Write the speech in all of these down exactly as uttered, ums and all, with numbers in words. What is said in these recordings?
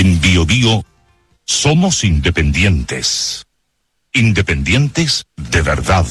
En Bio Bio somos independientes. Independientes de verdad.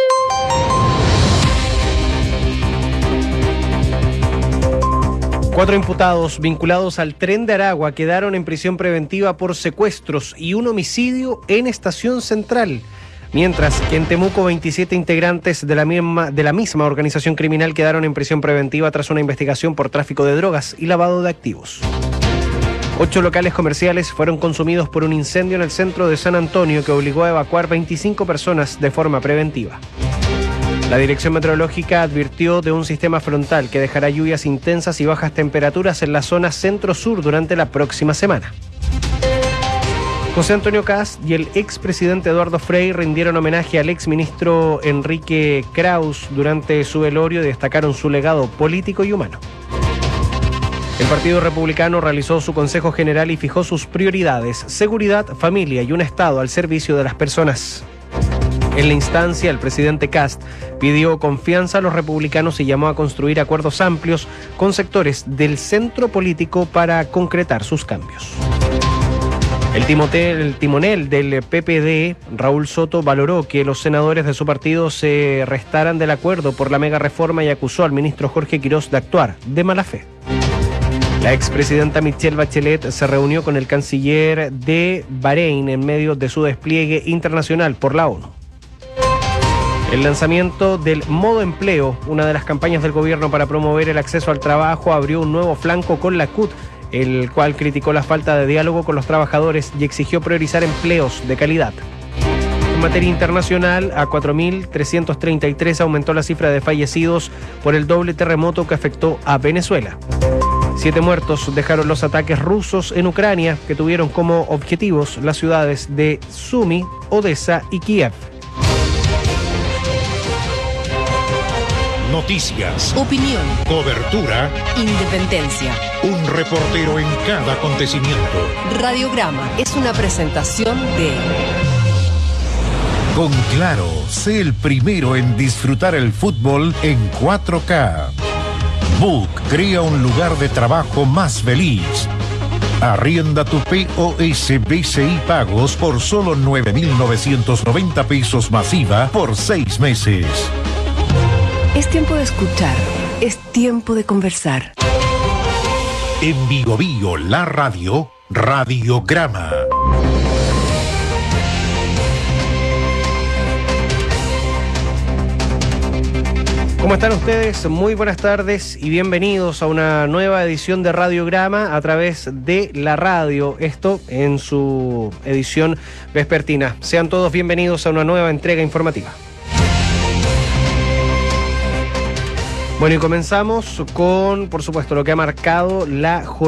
Cuatro imputados vinculados al Tren de Aragua quedaron en prisión preventiva por secuestros y un homicidio en Estación Central. Mientras que en Temuco veintisiete integrantes de la misma, de la misma organización criminal quedaron en prisión preventiva tras una investigación por tráfico de drogas y lavado de activos. Ocho locales comerciales fueron consumidos por un incendio en el centro de San Antonio que obligó a evacuar veinticinco personas de forma preventiva. La Dirección Meteorológica advirtió de un sistema frontal que dejará lluvias intensas y bajas temperaturas en la zona centro-sur durante la próxima semana. José Antonio Kast y el expresidente Eduardo Frei rindieron homenaje al exministro Enrique Kraus durante su velorio y destacaron su legado político y humano. El Partido Republicano realizó su Consejo General y fijó sus prioridades: seguridad, familia y un Estado al servicio de las personas. En la instancia, el presidente Kast pidió confianza a los republicanos y llamó a construir acuerdos amplios con sectores del centro político para concretar sus cambios. El, timotel, el timonel del P P D, Raúl Soto, valoró que los senadores de su partido se restaran del acuerdo por la mega reforma y acusó al ministro Jorge Quirós de actuar de mala fe. La expresidenta Michelle Bachelet se reunió con el canciller de Bahrein en medio de su despliegue internacional por la ONU. El lanzamiento del Modo Empleo, una de las campañas del gobierno para promover el acceso al trabajo, abrió un nuevo flanco con la C U T, el cual criticó la falta de diálogo con los trabajadores y exigió priorizar empleos de calidad. En materia internacional, a cuatro mil trescientos treinta y tres aumentó la cifra de fallecidos por el doble terremoto que afectó a Venezuela. Siete muertos dejaron los ataques rusos en Ucrania, que tuvieron como objetivos las ciudades de Sumy, Odessa y Kiev. Noticias, opinión, cobertura, independencia. Un reportero en cada acontecimiento. Radiograma es una presentación de... Con Claro, sé el primero en disfrutar el fútbol en cuatro K. Book crea un lugar de trabajo más feliz. Arrienda tu P O S B C I pagos por solo nueve mil novecientos noventa pesos masiva por seis meses. Es tiempo de escuchar, es tiempo de conversar. En Bio Bio, la radio, Radiograma. ¿Cómo están ustedes? Muy buenas tardes y bienvenidos a una nueva edición de Radiograma a través de la radio, esto en su edición vespertina. Sean todos bienvenidos a una nueva entrega informativa. Bueno, y comenzamos con, por supuesto, lo que ha marcado la jornada.